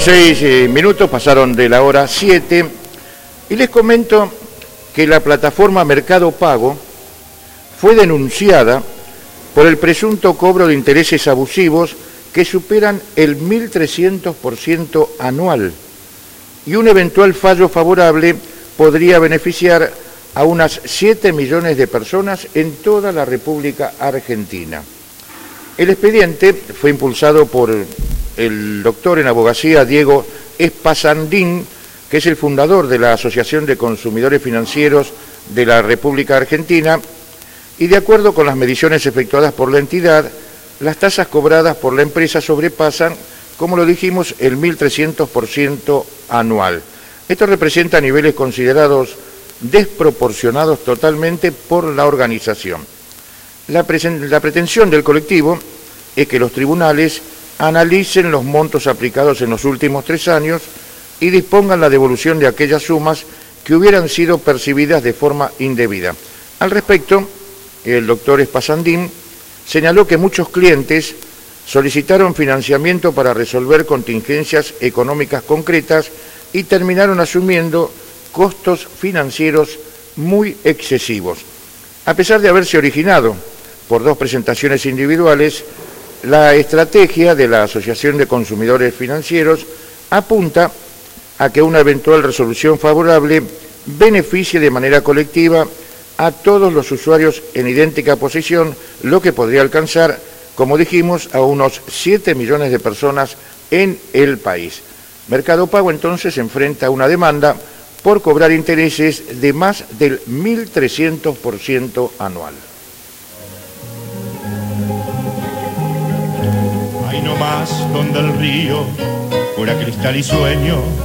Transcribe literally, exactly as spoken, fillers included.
dieciséis eh, minutos, pasaron de la hora siete, y les comento que la plataforma Mercado Pago fue denunciada por el presunto cobro de intereses abusivos que superan el mil trescientos por ciento anual, y un eventual fallo favorable podría beneficiar a unas siete millones de personas en toda la República Argentina. El expediente fue impulsado por el doctor en abogacía Diego Espasandín, que es el fundador de la Asociación de Consumidores Financieros de la República Argentina, y de acuerdo con las mediciones efectuadas por la entidad, las tasas cobradas por la empresa sobrepasan, como lo dijimos, el mil trescientos por ciento anual. Esto representa niveles considerados desproporcionados totalmente por la organización. La, la pretensión del colectivo es que los tribunales analicen los montos aplicados en los últimos tres años y dispongan la devolución de aquellas sumas que hubieran sido percibidas de forma indebida. Al respecto, el doctor Espasandín señaló que muchos clientes solicitaron financiamiento para resolver contingencias económicas concretas y terminaron asumiendo costos financieros muy excesivos. A pesar de haberse originado por dos presentaciones individuales, la estrategia de la Asociación de Consumidores Financieros apunta a que una eventual resolución favorable beneficie de manera colectiva a todos los usuarios en idéntica posición, lo que podría alcanzar, como dijimos, a unos siete millones de personas en el país. Mercado Pago entonces enfrenta una demanda por cobrar intereses de más del mil trescientos por ciento anual. Ahí nomás donde el río fuera cristal y sueño,